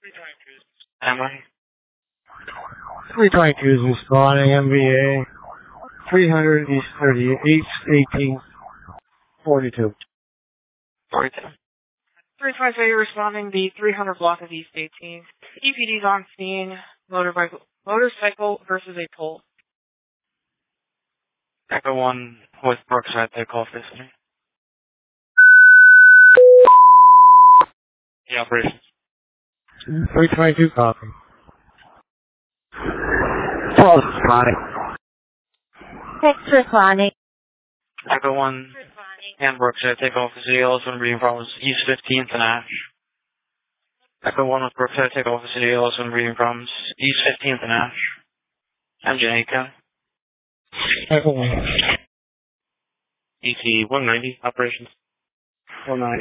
Emily? 322 is responding, MVA. 300 East 38, 18, 42. 42. 358 responding, the 300 block of East 18. EPD's on scene, motorcycle versus a pole. Echo 1 with Brookside, take off history. The operations. 322 copy. False responding. 6 responding. Echo 1 and Brookside, take off the CLS when reading problems East 15th and Ash. Echo 1 with Brookside, take off the CLS when reading problems East 15th and Ash. I'm Jamaica. Echo 1. ET 190, operations. 190.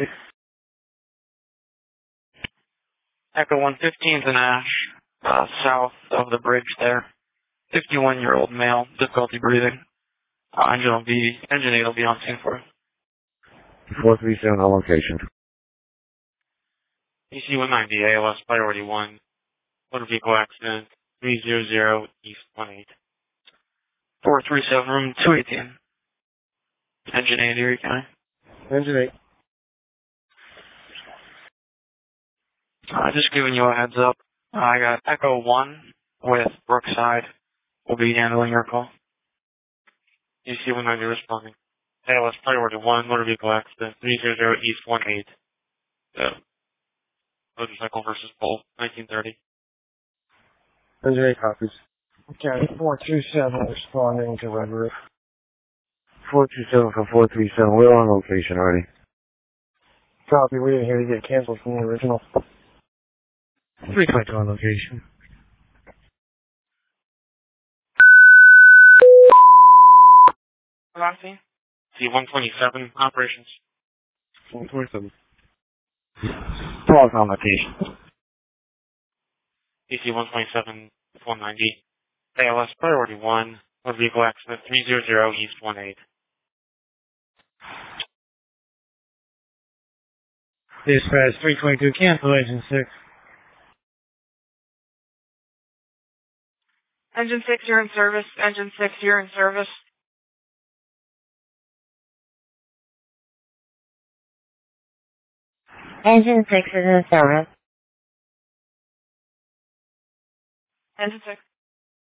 Echo 1 15th and Ash, south of the bridge there. 51-year-old male, difficulty breathing. Engine 8 will be on scene for it. 437 on location. EC 190, ALS priority 1. Motor vehicle accident, 300 East 18. 437 room 218. Engine 8, Erie County. Engine 8. Just giving you a heads up. I got Echo 1 with Brookside. Will be handling your call. EC 190 responding. ALS priority 1, motor vehicle accident, 300 East 18. Motorcycle versus pole, 1930. Engine 8 copies. Okay, 427 responding to Red Roof. 427 for 437. We're on location already. Copy, we didn't hear you get canceled from the original. 322 on location. On scene. C-127, operations. 127. False on location. DC-127, 190. ALS priority 1, motor vehicle accident, 300 East 18. Dispatch 322, cancel Engine 6. Engine 6, you're in service. Engine 6, you're in service. Engine 6 is in service. Engine 6.